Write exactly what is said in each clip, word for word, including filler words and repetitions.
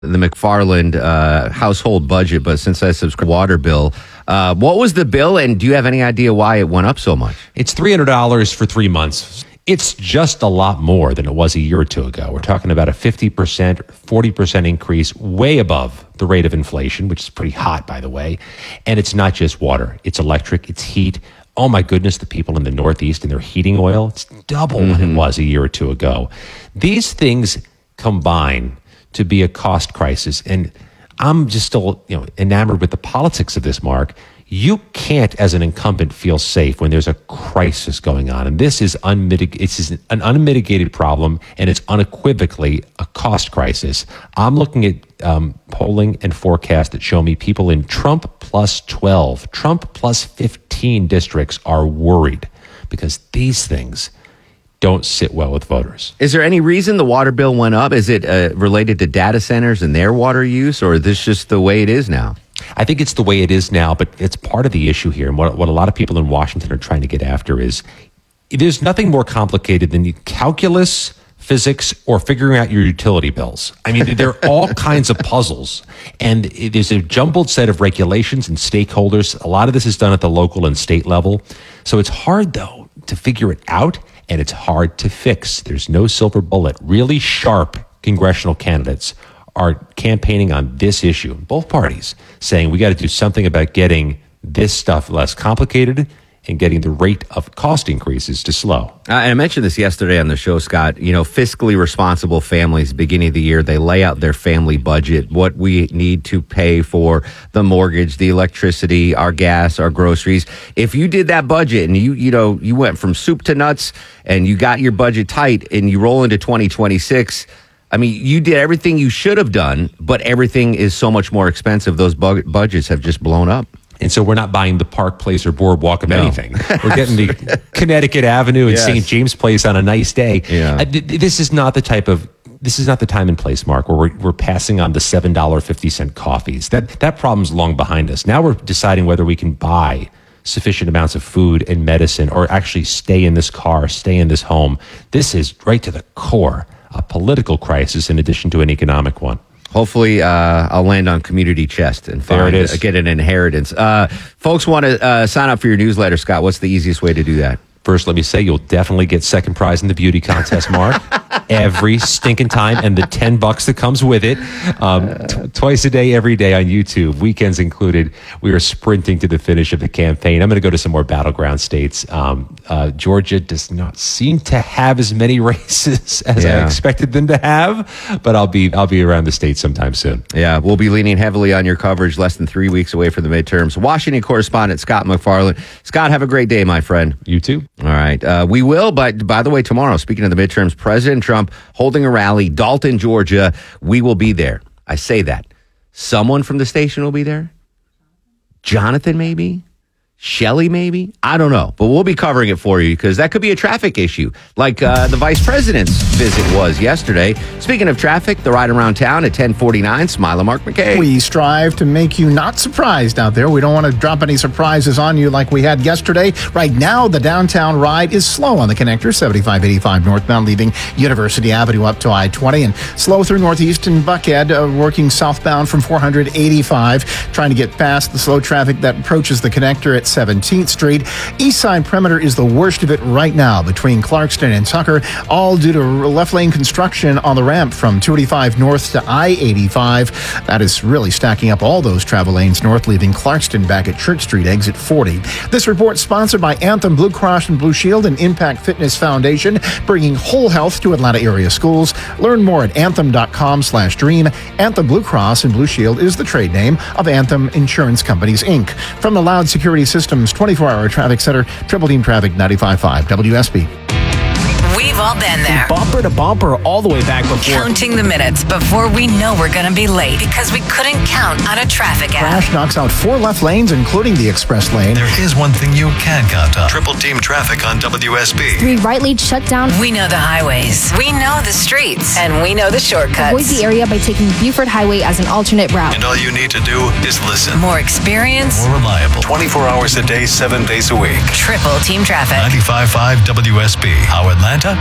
the McFarland uh, household budget, but since I subscribe water bill, uh, what was the bill, and do you have any idea why it went up so much? It's three hundred dollars for three months. It's just a lot more than it was a year or two ago. We're talking about a fifty percent, forty percent increase, way above the rate of inflation, which is pretty hot, by the way. And it's not just water. It's electric. It's heat. Oh, my goodness, the people in the Northeast and their heating oil, it's double mm-hmm. what it was a year or two ago. These things combine to be a cost crisis. And I'm just still, you know, enamored with the politics of this, Mark. You can't, as an incumbent, feel safe when there's a crisis going on. And this is unmitig- it's an unmitigated problem, and it's unequivocally a cost crisis. I'm looking at um, polling and forecasts that show me people in Trump plus twelve, Trump plus fifteen districts are worried because these things don't sit well with voters. Is there any reason the water bill went up? Is it uh, related to data centers and their water use, or is this just the way it is now? I think it's the way it is now, but it's part of the issue here. And what, what a lot of people in Washington are trying to get after is there's nothing more complicated than calculus, physics, or figuring out your utility bills. I mean, there are all kinds of puzzles, and there's a jumbled set of regulations and stakeholders. A lot of this is done at the local and state level. So it's hard, though, to figure it out, and it's hard to fix. There's no silver bullet. Really sharp congressional candidates are campaigning on this issue, both parties, saying we got to do something about getting this stuff less complicated and getting the rate of cost increases to slow. I mentioned this yesterday on the show, Scott. You know, fiscally responsible families, beginning of the year, they lay out their family budget, what we need to pay for the mortgage, the electricity, our gas, our groceries. If you did that budget and you, you know, you went from soup to nuts and you got your budget tight and you roll into twenty twenty-six, I mean, you did everything you should have done, but everything is so much more expensive. Those bu- budgets have just blown up. And so we're not buying the Park Place or Boardwalk of no. anything. We're getting the Connecticut Avenue and yes. Saint James Place on a nice day. Yeah. Uh, th- this is not the type of, this is not the time and place, Mark, where we're, we're passing on the seven dollars and fifty cents coffees. That, that problem's long behind us. Now we're deciding whether we can buy sufficient amounts of food and medicine or actually stay in this car, stay in this home. This is right to the core a political crisis in addition to an economic one. Hopefully, uh, I'll land on Community Chest and find, there it is. Uh, get an inheritance. Uh, folks want to uh, sign up for your newsletter, Scott. What's the easiest way to do that? First, let me say you'll definitely get second prize in the beauty contest, Mark. Every stinking time, and the ten bucks that comes with it. Um, t- twice a day, every day on YouTube, weekends included. We are sprinting to the finish of the campaign. I'm going to go to some more battleground states. Um, uh, Georgia does not seem to have as many races as yeah. I expected them to have, but I'll be I'll be around the state sometime soon. Yeah, we'll be leaning heavily on your coverage. Less than three weeks away from the midterms. Washington correspondent Scott McFarland. Scott, have a great day, my friend. You too. All right. Uh, we will, but by the way, tomorrow, speaking of the midterms, President Trump holding a rally, Dalton, Georgia. We will be there. I say that. Someone from the station will be there. Jonathan, maybe. Shelley, maybe? I don't know. But we'll be covering it for you because that could be a traffic issue like uh, the vice president's visit was yesterday. Speaking of traffic, the ride around town at ten forty-nine. Smile and Mark McKay. We strive to make you not surprised out there. We don't want to drop any surprises on you like we had yesterday. Right now, the downtown ride is slow on the connector, seventy-five eighty-five northbound, leaving University Avenue up to I twenty, and slow through Northeast and Buckhead, uh, working southbound from four eighty-five, trying to get past the slow traffic that approaches the connector at seventeenth Street. East side perimeter is the worst of it right now between Clarkston and Tucker, all due to left lane construction on the ramp from two eighty-five north to I eighty-five. That is really stacking up all those travel lanes north, leaving Clarkston back at Church Street, exit forty. This report sponsored by Anthem Blue Cross and Blue Shield and Impact Fitness Foundation, bringing whole health to Atlanta area schools. Learn more at anthem.com slash dream. Anthem Blue Cross and Blue Shield is the trade name of Anthem Insurance Companies, Incorporated. From the Loud Security Systems twenty-four hour Traffic Center, Triple Team Traffic ninety-five point five W S B. We've all been there. Bumper to bumper all the way back before. Counting the minutes before we know we're going to be late because we couldn't count on a traffic app. Crash knocks out four left lanes, including the express lane. There is one thing you can count on. Triple Team Traffic on W S B. Three right lanes shut down. We know the highways. We know the streets. And we know the shortcuts. Avoid the area by taking Buford Highway as an alternate route. And all you need to do is listen. More experience. More reliable. twenty-four hours a day, seven days a week. Triple Team Traffic. ninety-five point five W S B. How Atlanta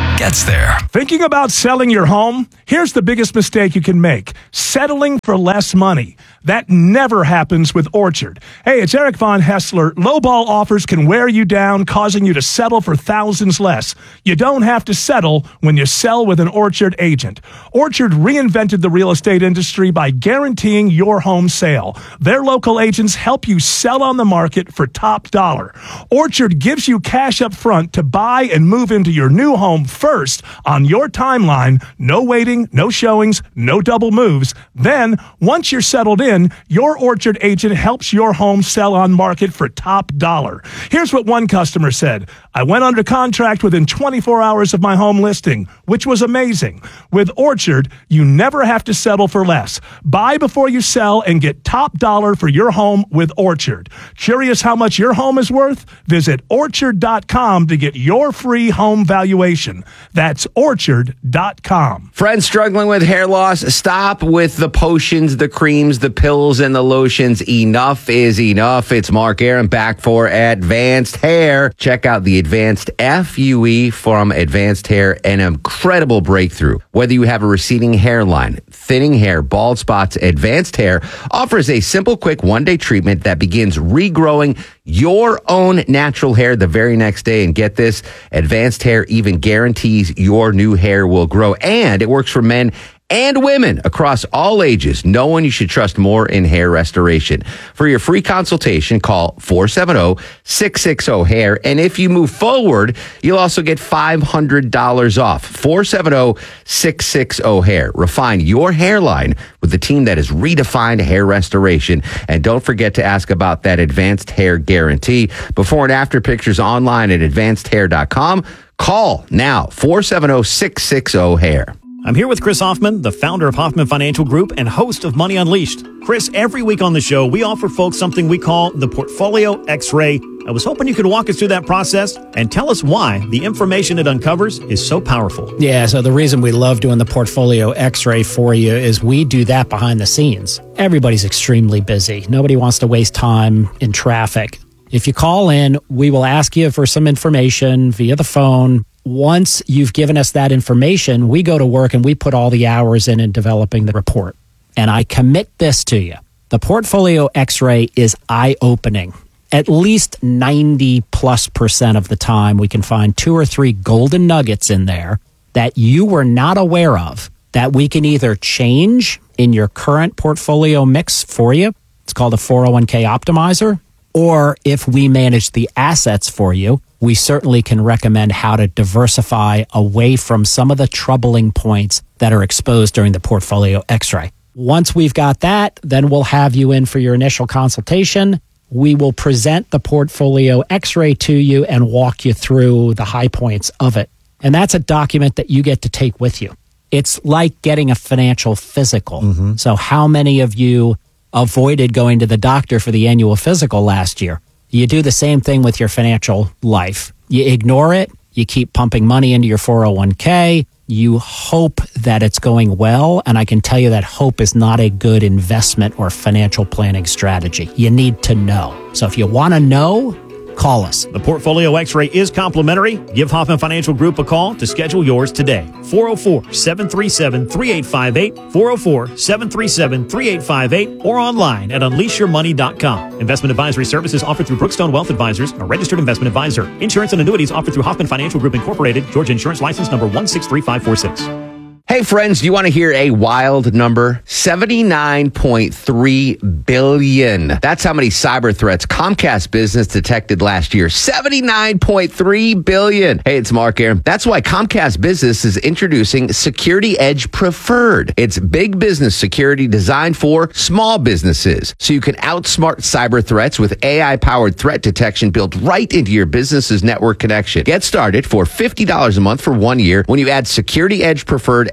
gets there. Thinking about selling your home? Here's the biggest mistake you can make. Settling for less money. That never happens with Orchard. Hey, it's Eric Von Hessler. Lowball offers can wear you down, causing you to settle for thousands less. You don't have to settle when you sell with an Orchard agent. Orchard reinvented the real estate industry by guaranteeing your home sale. Their local agents help you sell on the market for top dollar. Orchard gives you cash up front to buy and move into your new home first on your timeline. No waiting, no showings, no double moves. Then, once you're settled in, your Orchard agent helps your home sell on market for top dollar. Here's what one customer said. I went under contract within twenty-four hours of my home listing, which was amazing. With Orchard, you never have to settle for less. Buy before you sell and get top dollar for your home with Orchard. Curious how much your home is worth? Visit orchard dot com to get your free home valuation. That's orchard dot com. Friends struggling with hair loss, stop with the potions, the creams, the pills, and the lotions. Enough is enough. It's Mark Aaron back for Advanced Hair. Check out the Advanced F U E from Advanced Hair, an incredible breakthrough. Whether you have a receding hairline, thinning hair, bald spots, Advanced Hair offers a simple, quick one-day treatment that begins regrowing your own natural hair the very next day. And get this, Advanced Hair even guarantees your new hair will grow. And it works for men and women across all ages. No one you should trust more in hair restoration. For your free consultation, call four seven zero, six six zero, hair. And if you move forward, you'll also get five hundred dollars off. four seven zero, six six zero, hair. Refine your hairline with the team that has redefined hair restoration. And don't forget to ask about that Advanced Hair Guarantee. Before and after pictures online at advanced hair dot com. Call now, four seven zero, six six zero, hair. I'm here with Chris Hoffman, the founder of Hoffman Financial Group and host of Money Unleashed. Chris, every week on the show, we offer folks something we call the Portfolio X-Ray. I was hoping you could walk us through that process and tell us why the information it uncovers is so powerful. Yeah, so the reason we love doing the Portfolio X-Ray for you is we do that behind the scenes. Everybody's extremely busy. Nobody wants to waste time in traffic. If you call in, we will ask you for some information via the phone. Once you've given us that information, we go to work and we put all the hours in in developing the report. And I commit this to you. The Portfolio X-Ray is eye-opening. At least ninety plus percent of the time, we can find two or three golden nuggets in there that you were not aware of that we can either change in your current portfolio mix for you. It's called a four oh one k optimizer. Or if we manage the assets for you, we certainly can recommend how to diversify away from some of the troubling points that are exposed during the Portfolio X-Ray. Once we've got that, then we'll have you in for your initial consultation. We will present the Portfolio X-Ray to you and walk you through the high points of it. And that's a document that you get to take with you. It's like getting a financial physical. Mm-hmm. So how many of you avoided going to the doctor for the annual physical last year? You do the same thing with your financial life. You ignore it. You keep pumping money into your four oh one k. You hope that it's going well. And I can tell you that hope is not a good investment or financial planning strategy. You need to know. So if you want to know, call us. The Portfolio X-Ray is complimentary. Give Hoffman Financial Group a call to schedule yours today. four oh four, seven three seven, three eight five eight, four oh four, seven three seven, three eight five eight, or online at unleash your money dot com. Investment advisory services offered through Brookstone Wealth Advisors, a registered investment advisor. Insurance and annuities offered through Hoffman Financial Group Incorporated, Georgia Insurance License number one six three five four six. Hey, friends, do you want to hear a wild number? seventy-nine point three billion. That's how many cyber threats Comcast Business detected last year. seventy-nine point three billion. Hey, it's Mark Aaron. That's why Comcast Business is introducing Security Edge Preferred. It's big business security designed for small businesses, so you can outsmart cyber threats with A I-powered threat detection built right into your business's network connection. Get started for fifty dollars a month for one year when you add Security Edge Preferred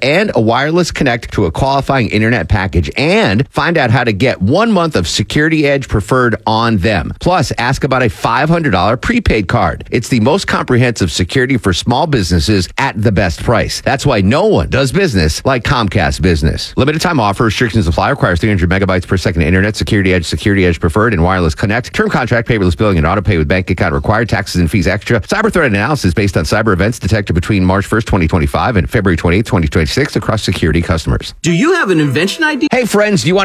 and a wireless connect to a qualifying internet package, and find out how to get one month of Security Edge Preferred on them. Plus, ask about a five hundred dollars prepaid card. It's the most comprehensive security for small businesses at the best price. That's why no one does business like Comcast Business. Limited time offer. Restrictions apply. Requires three hundred megabytes per second internet. Security Edge, Security Edge Preferred, and wireless connect. Term contract, paperless billing, and auto pay with bank account required. Taxes and fees extra. Cyber threat analysis based on cyber events detected between March first, twenty twenty-five and February twenty-eighth, twenty twenty-six across security customers. Do you have an invention idea? Hey friends, do you want